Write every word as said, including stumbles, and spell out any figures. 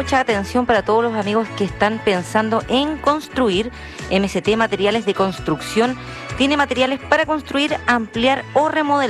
mucha atención para todos los amigos que están pensando en construir. M S T Materiales de Construcción tiene materiales para construir, ampliar o remodelar.